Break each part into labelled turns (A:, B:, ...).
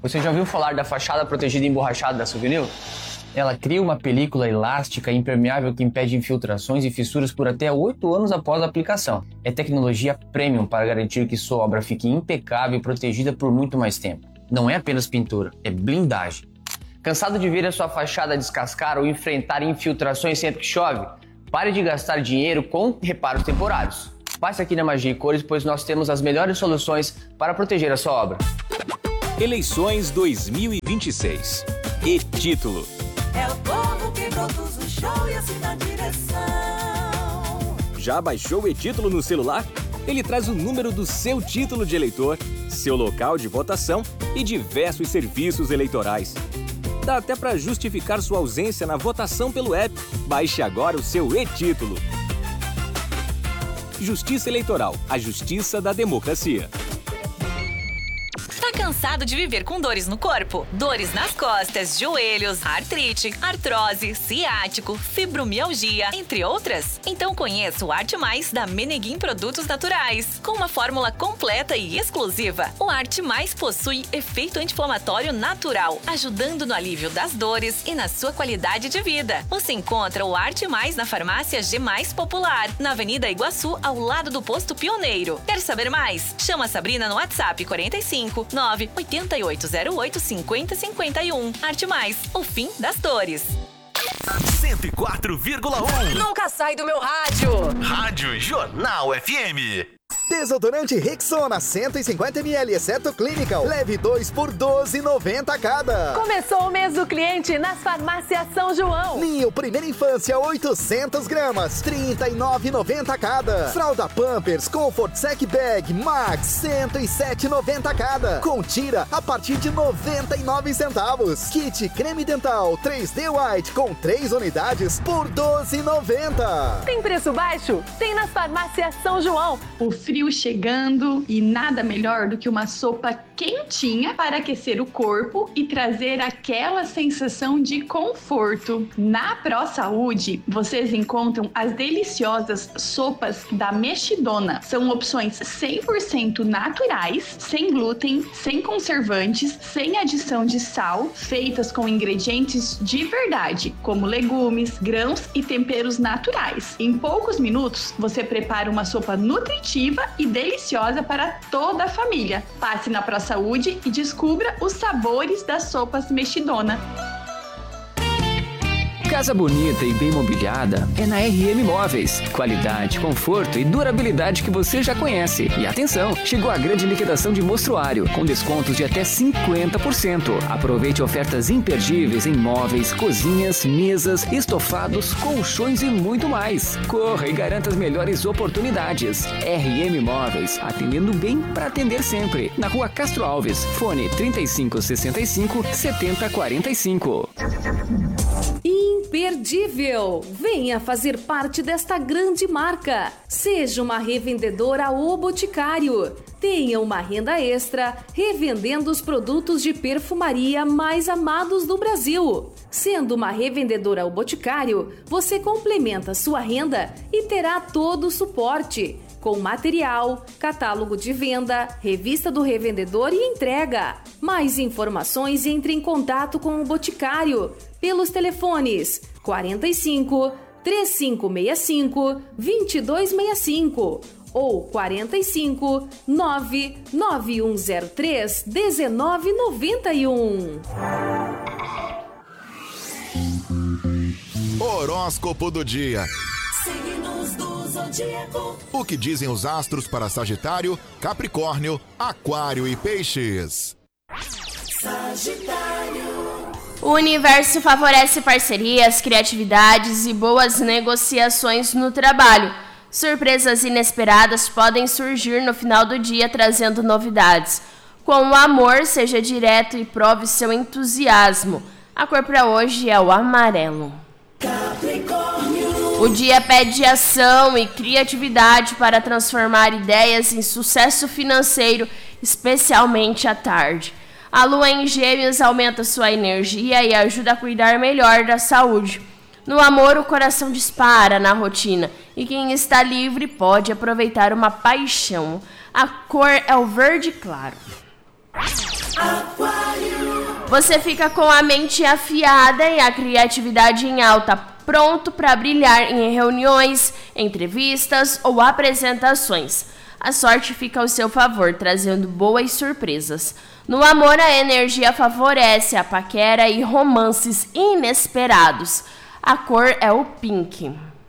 A: Você já ouviu falar da fachada protegida emborrachada da Souvenir? Ela cria uma película elástica e impermeável que impede infiltrações e fissuras por até 8 anos após a aplicação. É tecnologia premium para garantir que sua obra fique impecável e protegida por muito mais tempo. Não é apenas pintura, é blindagem. Cansado de ver a sua fachada descascar ou enfrentar infiltrações sempre que chove? Pare de gastar dinheiro com reparos temporários. Passe aqui na Magia e Cores, pois nós temos as melhores soluções para proteger a sua obra.
B: Eleições 2026. E-Título.
C: É o povo que produz o show e assina a direção.
B: Já baixou o E-Título no celular? Ele traz o número do seu título de eleitor, seu local de votação e diversos serviços eleitorais. Dá até para justificar sua ausência na votação pelo app. Baixe agora o seu E-Título. Justiça Eleitoral, a justiça da democracia.
D: Cansado de viver com dores no corpo? Dores nas costas, joelhos, artrite, artrose, ciático, fibromialgia, entre outras? Então conheça o Arte Mais da Meneguim Produtos Naturais. Com uma fórmula completa e exclusiva, o Arte Mais possui efeito anti-inflamatório natural, ajudando no alívio das dores e na sua qualidade de vida. Você encontra o Arte Mais na farmácia G Mais Popular, na Avenida Iguaçu, ao lado do Posto Pioneiro. Quer saber mais? Chama a Sabrina no WhatsApp 45 98808 5051. Arte Mais, o fim das dores.
E: 104,1.
C: Nunca sai do meu rádio.
E: Rádio Jornal FM.
F: Desodorante Rexona 150ml, exceto Clinical. Leve 2 por R$12,90 cada.
G: Começou o mês do cliente nas farmácias São João.
F: Ninho Primeira Infância 800 gramas, R$39,90 cada. Fralda Pampers Comfort Sec Bag Max, R$107,90 cada. Com tira a partir de 99 centavos. Kit Creme Dental 3D White com 3 unidades por R$12,90.
G: Tem preço baixo? Tem nas farmácias São João.
H: O frio chegando e nada melhor do que uma sopa quentinha para aquecer o corpo e trazer aquela sensação de conforto. Na Pro Saúde, vocês encontram as deliciosas sopas da Mexidona. São opções 100% naturais, sem glúten, sem conservantes, sem adição de sal, feitas com ingredientes de verdade, como legumes, grãos e temperos naturais. Em poucos minutos, você prepara uma sopa nutritiva e deliciosa para toda a família. Passe na Pro Saúde e descubra os sabores das sopas Mexidona.
I: Casa bonita e bem mobiliada é na RM Móveis. Qualidade, conforto e durabilidade que você já conhece. E atenção, chegou a grande liquidação de mostruário, com descontos de até 50%. Aproveite ofertas imperdíveis em móveis, cozinhas, mesas, estofados, colchões e muito mais. Corra e garanta as melhores oportunidades. RM Móveis, atendendo bem para atender sempre. Na Rua Castro Alves, fone 3565 7045.
J: Imperdível! Venha fazer parte desta grande marca. Seja uma revendedora O Boticário. Tenha uma renda extra revendendo os produtos de perfumaria mais amados do Brasil. Sendo uma revendedora O Boticário, você complementa sua renda e terá todo o suporte, com material, catálogo de venda, revista do revendedor e entrega. Mais informações, entre em contato com o Boticário pelos telefones 45 3565 2265 ou 45 99103 1991.
K: Horóscopo do dia.
C: Signos do zodíaco.
K: O que dizem os astros para Sagitário, Capricórnio, Aquário e Peixes?
C: Sagitário.
L: O universo favorece parcerias, criatividades e boas negociações no trabalho. Surpresas inesperadas podem surgir no final do dia trazendo novidades. Com o amor, seja direto e prove seu entusiasmo. A cor para hoje é o amarelo.
C: Capricórnio.
L: O dia pede ação e criatividade para transformar ideias em sucesso financeiro, especialmente à tarde. A lua em Gêmeos aumenta sua energia e ajuda a cuidar melhor da saúde. No amor, o coração dispara na rotina e quem está livre pode aproveitar uma paixão. A cor é o verde claro. Você fica com a mente afiada e a criatividade em alta, pronto para brilhar em reuniões, entrevistas ou apresentações. A sorte fica ao seu favor, trazendo boas surpresas. No amor, a energia favorece a paquera e romances inesperados. A cor é o pink.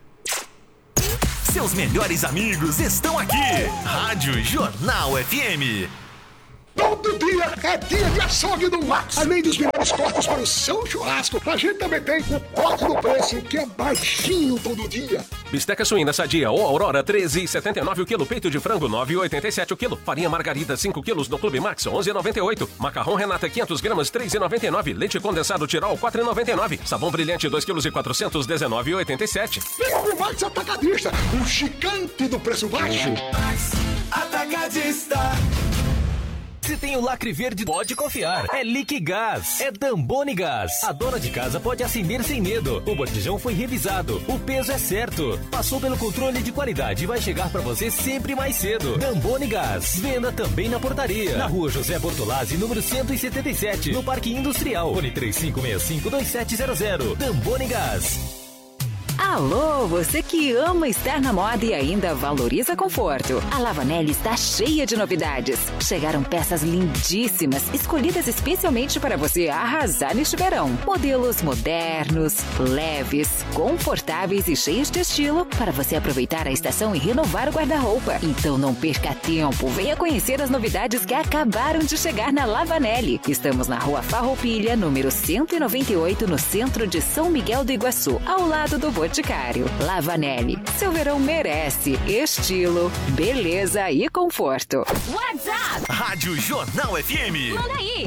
E: Seus melhores amigos estão aqui. Rádio Jornal FM.
M: Todo dia é dia de açougue do Max. Além dos melhores cortes para o seu churrasco, a gente também tem o corte do preço, que é baixinho todo dia.
N: Bisteca suína sadia ou Aurora, 13,79 o quilo. Peito de frango, 9,87 o quilo. Farinha margarida, 5 quilos no Clube Max, 11,98. Macarrão Renata, 500 gramas, 3,99. Leite condensado Tirol, 4,99. Sabão brilhante, 2 quilos e 400, 19,87.
M: Vem pro Max Atacadista, o gigante do preço baixo.
E: Max Atacadista. Se tem o lacre verde, pode confiar. É Liquigás, é Damboni Gás. A dona de casa pode acender sem medo. O botijão foi revisado, o peso é certo. Passou pelo controle de qualidade e vai chegar pra você sempre mais cedo. Damboni Gás. Venda também na portaria. Na rua José Bortolazzi, número 177, no Parque Industrial. Fone 3565-2700. Damboni Gás.
O: Alô, você que ama estar na moda e ainda valoriza conforto. A Lavanelli está cheia de novidades. Chegaram peças lindíssimas, escolhidas especialmente para você arrasar neste verão. Modelos modernos, leves, confortáveis e cheios de estilo para você aproveitar a estação e renovar o guarda-roupa. Então não perca tempo, venha conhecer as novidades que acabaram de chegar na Lavanelli. Estamos na Rua Farroupilha, número 198, no centro de São Miguel do Iguaçu, ao lado do Boticário. Lavanelli, seu verão merece estilo, beleza e conforto.
E: WhatsApp Rádio Jornal FM.
O: Manda aí.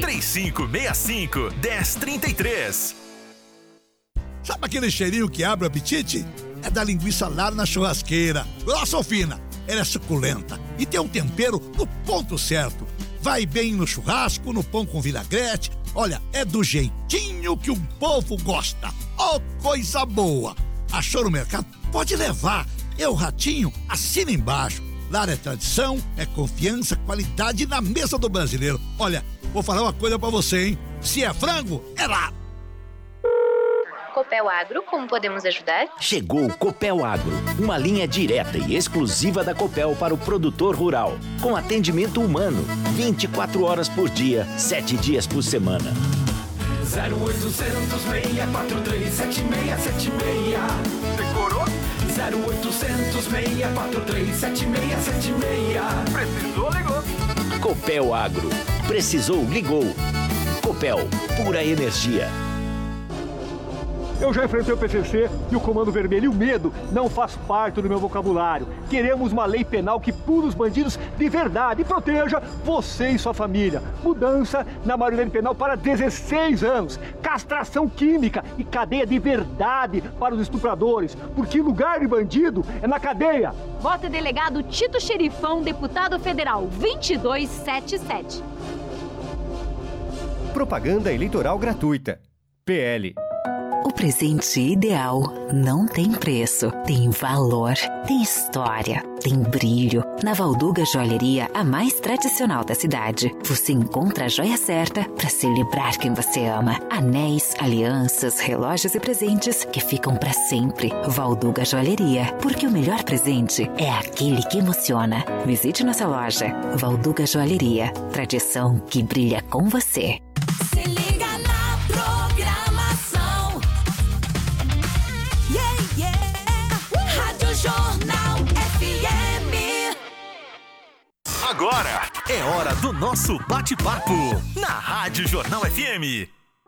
E: 3565-1033.
P: Sabe aquele cheirinho que abre o apetite? É da linguiça Lar na churrasqueira. Grossa ou fina, ela é suculenta e tem um tempero no ponto certo. Vai bem no churrasco, no pão com vinagrete. Olha, é do jeitinho que o povo gosta. Oh, coisa boa! Achou no mercado? Pode levar. Eu, Ratinho, assina embaixo. Lar é tradição, é confiança, qualidade na mesa do brasileiro. Olha, vou falar uma coisa pra você, hein? Se é frango, é lá.
Q: Copel Agro, como podemos ajudar?
R: Chegou o Copel Agro, uma linha direta e exclusiva da Copel para o produtor rural, com atendimento humano, 24 horas por dia, 7 dias por semana.
C: 0800 643 7676. Decorou? 0800 643 7676. Precisou, ligou.
R: Copel Agro. Precisou, ligou. Copel, pura energia.
S: Eu já enfrentei o PCC e o Comando Vermelho e o medo não faz parte do meu vocabulário. Queremos uma lei penal que pune os bandidos de verdade e proteja você e sua família. Mudança na maioridade penal para 16 anos. Castração química e cadeia de verdade para os estupradores. Porque lugar de bandido é na cadeia.
T: Vota delegado Tito Xerifão, deputado federal 2277.
U: Propaganda eleitoral gratuita. PL.
O: O presente ideal não tem preço, tem valor, tem história, tem brilho. Na Valduga Joalheria, a mais tradicional da cidade, você encontra a joia certa para celebrar quem você ama. Anéis, alianças, relógios e presentes que ficam para sempre. Valduga Joalheria, porque o melhor presente é aquele que emociona. Visite nossa loja. Valduga Joalheria, tradição que brilha com você.
C: Se liga na programação. Rádio Jornal FM.
E: Agora é hora do nosso bate-papo na Rádio Jornal FM.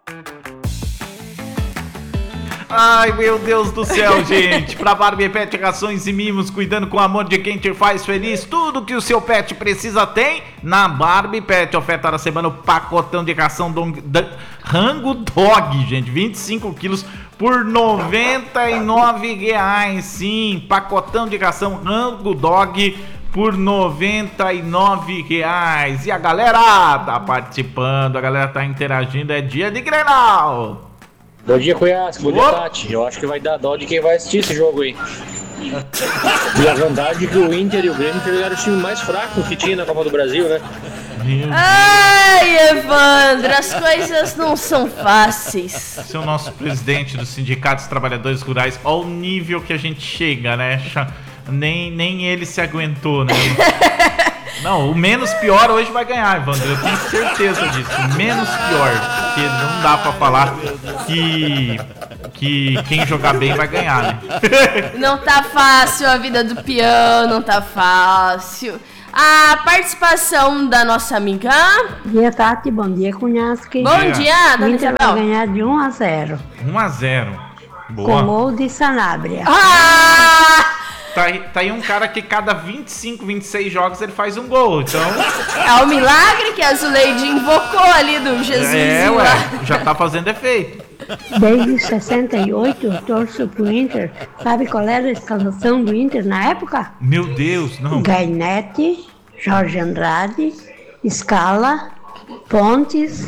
V: Ai, meu Deus do céu, gente. Pra Barbie Pet, rações e mimos, cuidando com amor de quem te faz feliz. Tudo que o seu pet precisa tem na Barbie Pet. Oferta da semana, o pacotão de ração Rango Dog, gente. 25 quilos por R$ 99,00. Sim, pacotão de ração Rango Dog por R$ 99,00. E a galera tá participando, a galera tá interagindo. É dia de Grenal.
W: Bom dia, Cunhasco. Bom dia, Tati. Eu acho que vai dar dó de quem vai assistir esse jogo aí. E a vantagem é que o Inter e o Grêmio pegaram o time mais fraco que tinha na Copa do Brasil, né?
L: Ai, Evandro, as coisas não são fáceis.
V: Esse é o nosso presidente do Sindicato dos Trabalhadores Rurais. Olha o nível que a gente chega, né? Nem ele se aguentou, né? Não, o menos pior hoje vai ganhar, Evandro. Eu tenho certeza disso. O menos pior. Porque não dá pra falar que quem jogar bem vai ganhar, né?
L: Não tá fácil a vida do peão, não tá fácil. A participação da nossa amiga.
A: Bom dia, Tati. Bom dia, Cunhasque.
L: Bom dia, dona
A: Inter
L: Isabel.
A: vai ganhar de 1-0.
V: 1-0. Boa.
A: Com gol de Sanabria.
V: Tá aí um cara que cada 25, 26 jogos ele faz um gol, então...
L: É o milagre que a Zuleide invocou ali do Jesus.
V: Já tá fazendo efeito.
A: Desde 68 eu torço pro Inter. Sabe qual era a escalação do Inter na época?
V: Meu Deus, não.
A: Gainete, Jorge Andrade, Scala, Pontes,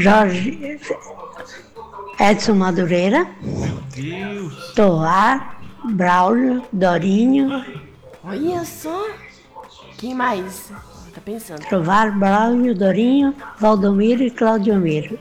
A: Edson Madureira,
V: Deus.
A: Toar, Braulio, Dorinho.
L: Olha só. Quem mais? Tá pensando.
A: Trovar, Braulio, Dorinho, Valdomiro e Claudio Miro.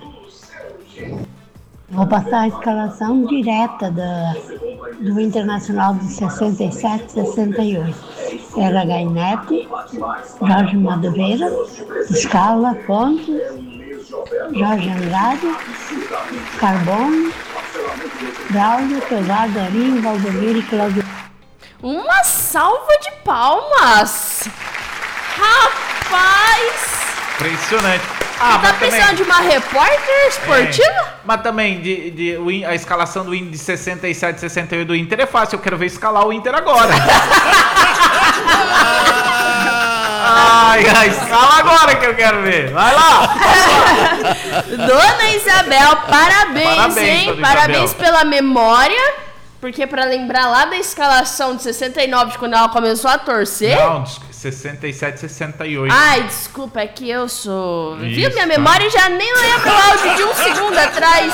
A: Vou passar a escalação direta do Internacional de 67, 68. Era Gainete, Jorge Madureira, Scala, Pontes, Jorge Andrade, Carbone, Braulio, Tovar, Dorinho, Valdomiro e Claudio.
L: Uma salva de palmas! Rapaz!
V: Impressionante.
L: Tá pensando de uma repórter esportiva?
V: Mas também, a escalação do Inter de 67, 68 do Inter é fácil. Eu quero ver escalar o Inter agora. Escala agora que eu quero ver. Vai lá.
L: Dona Isabel, parabéns, hein?
V: Dona
L: Parabéns
V: Isabel.
L: pela memória. Porque pra lembrar lá da escalação de 69, quando ela começou a torcer...
V: Não, 67, 68.
L: Ai, desculpa, é que eu sou...
V: Isso,
L: Viu? Minha memória já nem lembra o áudio de um segundo atrás.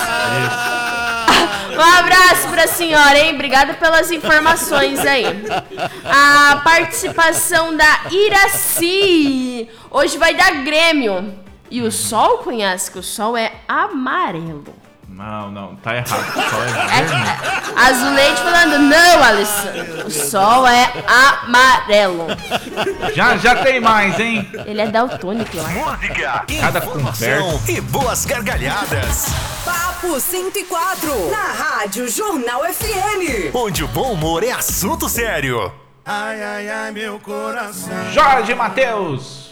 L: Um abraço pra senhora, hein? Obrigada pelas informações aí. A participação da Iraci. Hoje vai dar Grêmio. E o sol, conhece que o sol é amarelo.
V: Não, tá errado. O sol é vermelho.
L: A Zuleide falando, não, Alessandro. O sol é amarelo.
V: Já tem mais, hein?
L: Ele é daltônico, eu acho.
E: Música,
V: Cada
E: informação
V: conversa.
E: e boas gargalhadas.
C: Papo 104, na Rádio Jornal FM.
E: Onde o bom humor é assunto sério.
B: Ai, ai, ai, meu coração.
V: Jorge Mateus.